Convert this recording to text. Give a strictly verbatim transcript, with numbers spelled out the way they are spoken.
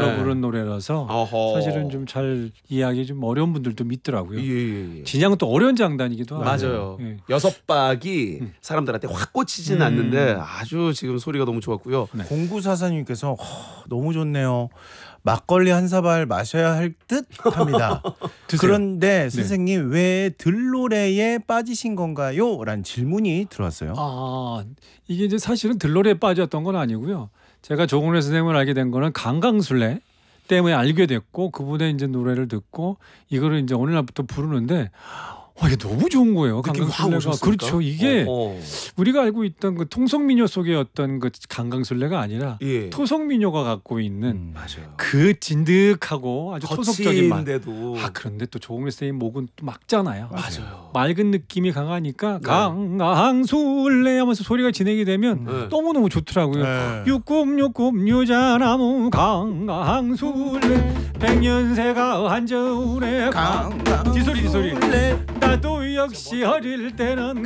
네. 부른 노래라서 어허. 사실은 좀 잘 이해하기 좀 어려운 분들도 있더라고요. 예, 예, 예. 진양은 또 어려운 장단이기도 하고. 맞아요. 예. 여섯 박이 음. 사람들한테 확 꽂히지는 음. 않는데 아주 지금 소리가 너무 좋았고요. 네. 공구사사님께서 허, 너무 좋네요. 막걸리 한 사발 마셔야 할 듯합니다. 드세요. 그런데 선생님 왜 들노래에 빠지신 건가요? 라는 질문이 들어왔어요. 아 이게 이제 사실은 들노래에 빠졌던 건 아니고요. 제가 조건래 선생님을 알게 된 거는 강강술래 때문에 알게 됐고 그분의 이제 노래를 듣고 이거를 이제 어느 날부터 부르는데 와, 이게 너무 좋은 거예요. 느낌 확 강강술래가. 오셨습니까? 그렇죠. 이게 어허. 우리가 알고 있던 그 통성민요 속의 어떤 그 강강술래가 아니라 예. 토성민요가 갖고 있는 음. 맞아요. 그 진득하고 아주 토속적인 맛. 거친데도 아 그런데 또 조건래 선생님 목은 또 막잖아요. 맞아요. 맑은 느낌이 강하니까 네. 강강술래 하면서 소리가 진행이 되면 네. 너무너무 좋더라고요. 네. 육굽육굽 유자나무 강강술래 백년새가 한저울에 강 뒤소리 뒤소리 나도 역시 어릴 때는